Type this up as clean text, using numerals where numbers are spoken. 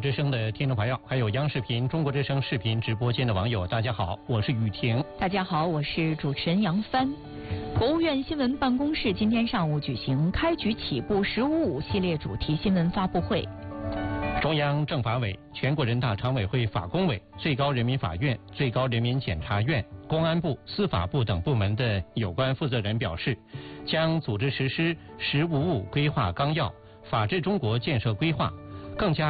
之声的听众朋友，还有央视频、中国之声视频直播间的网友，大家好，我是雨婷。 大家好，我是主持人杨帆。国务院新闻办公室今天上午举行开局起步“1055”系列主题新闻发布会。 中央政法委、全国人大常委会法工委、最高人民法院、最高人民检察院、公安部、司法部等部门的有关负责人表示，将组织实施“1055”规划纲要、法治中国建设规划，更加